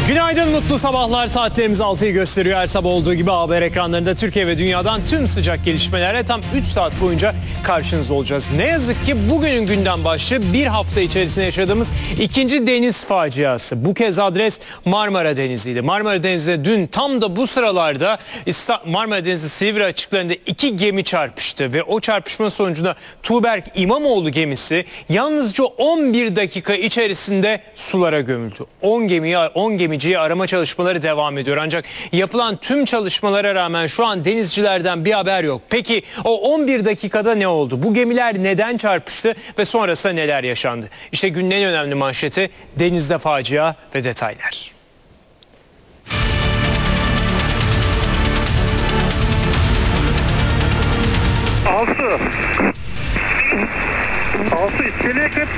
Günaydın, mutlu sabahlar. Saatlerimiz 6'yı gösteriyor. Her sabah olduğu gibi haber ekranlarında Türkiye ve dünyadan tüm sıcak gelişmelerle tam 3 saat boyunca karşınızda olacağız. Ne yazık ki bugünün gündem başlığı bir hafta içerisinde yaşadığımız ikinci deniz faciası. Bu kez adres Marmara Denizi'ydi. Marmara Denizi'de dün tam da bu sıralarda Marmara Denizi Silivri açıklarında iki gemi çarpıştı ve o çarpışma sonucunda Tuğberk İmamoğlu gemisi yalnızca 11 dakika içerisinde sulara gömüldü. 10 gemiciyi arama çalışmaları devam ediyor. Ancak yapılan tüm çalışmalara rağmen şu an denizcilerden bir haber yok. Peki o 11 dakikada ne oldu? Bu gemiler neden çarpıştı ve sonrasında neler yaşandı? İşte günün en önemli manşeti denizde facia ve detaylar. Altı iskeleye kır.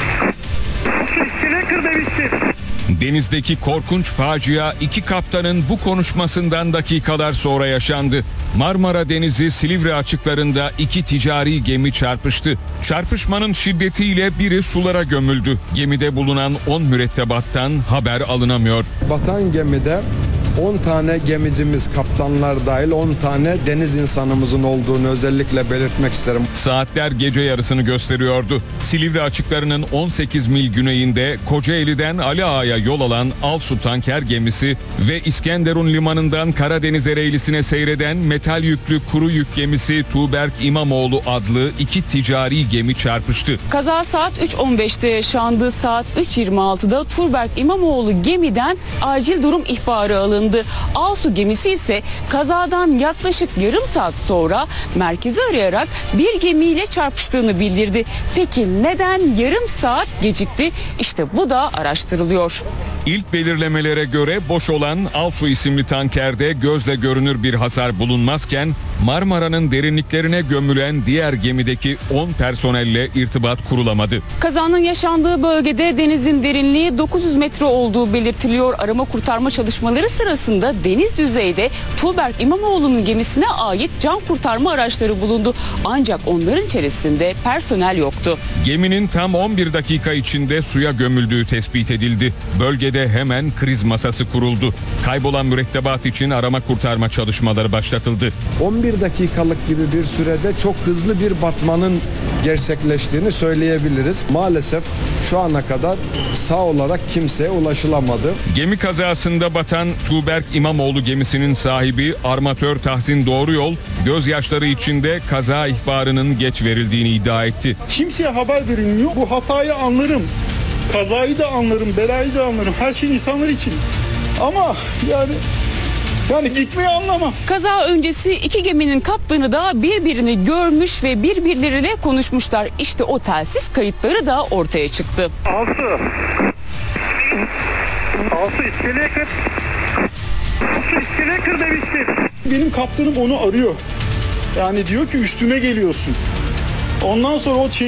Altı iskeleye kır demiştim. Denizdeki korkunç facia iki kaptanın bu konuşmasından dakikalar sonra yaşandı. Marmara Denizi Silivri açıklarında iki ticari gemi çarpıştı. Çarpışmanın şiddetiyle biri sulara gömüldü. Gemide bulunan 10 mürettebattan haber alınamıyor. Batan gemide 10 tane gemicimiz, kaptanlar dahil 10 tane deniz insanımızın olduğunu özellikle belirtmek isterim. Saatler gece yarısını gösteriyordu. Silivri açıklarının 18 mil güneyinde Kocaeli'den Ali Ağa'ya yol alan Alsu tanker gemisi ve İskenderun limanından Karadeniz Ereğlisi'ne seyreden metal yüklü kuru yük gemisi Tuğberk İmamoğlu adlı iki ticari gemi çarpıştı. Kaza saat 3.15'te yaşandı. Saat 3.26'da Tuğberk İmamoğlu gemiden acil durum ihbarı alındı. Alsu gemisi ise kazadan yaklaşık yarım saat sonra merkezi arayarak bir gemiyle çarpıştığını bildirdi. Peki neden yarım saat gecikti? İşte bu da araştırılıyor. İlk belirlemelere göre boş olan Alsu isimli tankerde gözle görünür bir hasar bulunmazken Marmara'nın derinliklerine gömülen diğer gemideki 10 personelle irtibat kurulamadı. Kazanın yaşandığı bölgede denizin derinliği 900 metre olduğu belirtiliyor. Arama kurtarma çalışmaları sırasında deniz yüzeyde Tuğberk İmamoğlu'nun gemisine ait can kurtarma araçları bulundu. Ancak onların içerisinde personel yoktu. Geminin tam 11 dakika içinde suya gömüldüğü tespit edildi. Bölgede hemen kriz masası kuruldu. Kaybolan mürettebat için arama kurtarma çalışmaları başlatıldı. 11 dakikalık gibi bir sürede çok hızlı bir batmanın gerçekleştiğini söyleyebiliriz. Maalesef şu ana kadar sağ olarak kimseye ulaşılamadı. Gemi kazasında batan Tuğberk İmamoğlu gemisinin sahibi armatör Tahsin Doğruyol, gözyaşları içinde kaza ihbarının geç verildiğini iddia etti. Kimseye haber verilmiyor. Bu hatayı anlarım. Kazayı da anlarım, belayı da anlarım. Her şey insanlar için. Ama yani gitmeyi anlamam. Kaza öncesi iki geminin kaptanı da birbirini görmüş ve birbirleriyle konuşmuşlar. İşte o telsiz kayıtları da ortaya çıktı. Altı iskeleye kır. Altı iskeleye kır demiştim. Benim kaptanım onu arıyor. Yani diyor ki üstüme geliyorsun. Ondan sonra o